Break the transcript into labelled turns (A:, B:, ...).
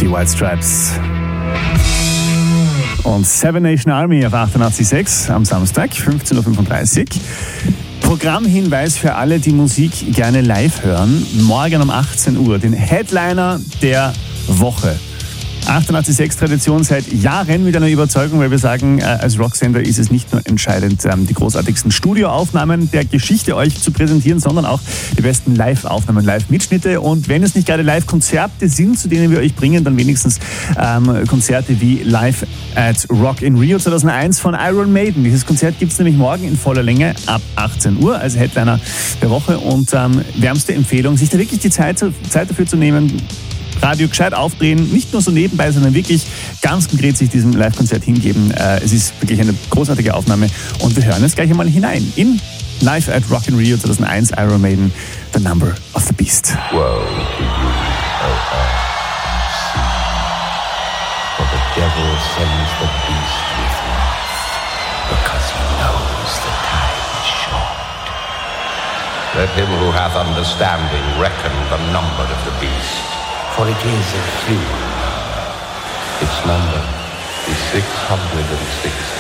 A: Die White Stripes und Seven Nation Army auf 88.6 am Samstag, 15.35 Uhr. Programmhinweis für alle, die Musik gerne live hören. Morgen um 18 Uhr, den Headliner der Woche. 88.6 Tradition seit Jahren mit einer Überzeugung, weil wir sagen, als Rocksender ist es nicht nur entscheidend, die großartigsten Studioaufnahmen der Geschichte euch zu präsentieren, sondern auch die besten Live-Aufnahmen, Live-Mitschnitte. Und wenn es nicht gerade Live-Konzerte sind, zu denen wir euch bringen, dann wenigstens Konzerte wie Live at Rock in Rio 2001 von Iron Maiden. Dieses Konzert gibt es nämlich morgen in voller Länge ab 18 Uhr als Headliner der Woche. Und wärmste Empfehlung, sich da wirklich die Zeit dafür zu nehmen, Radio gescheit aufdrehen, nicht nur so nebenbei, sondern wirklich ganz konkret sich diesem Live-Konzert hingeben. Es ist wirklich eine großartige Aufnahme und wir hören jetzt gleich einmal hinein in Live at Rock in Rio 2001, Iron Maiden, The Number of the Beast.
B: Woe to you, O earth and sea, for the devil sends the beast with wrath, because he knows the time is short. Let him who hath understanding reckon the number of the beast. For it is a human number. Its number is 666.